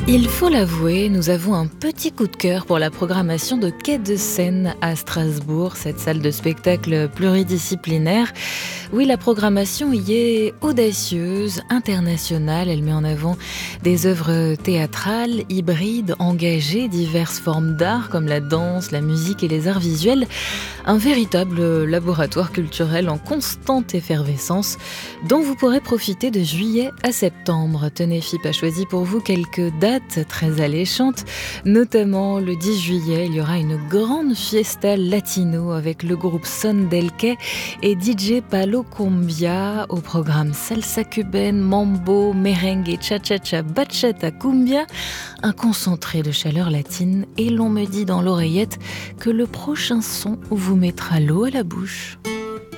Il faut l'avouer, nous avons un petit coup de cœur pour la programmation de Quai de Seine à Strasbourg, cette salle de spectacle pluridisciplinaire. Oui, la programmation y est audacieuse, internationale. Elle met en avant des œuvres théâtrales, hybrides, engagées, diverses formes d'art comme la danse, la musique et les arts visuels. Un véritable laboratoire culturel en constante effervescence dont vous pourrez profiter de juillet à septembre. Tenez, FIP a choisi pour vous quelques dates très alléchantes, notamment le 10 juillet, il y aura une grande fiesta latino avec le groupe Son del Quai et DJ Palo Cumbia au programme salsa cubaine, mambo, merengue, cha-cha-cha, bachata, cumbia, un concentré de chaleur latine et l'on me dit dans l'oreillette que le prochain son vous mettra l'eau à la bouche.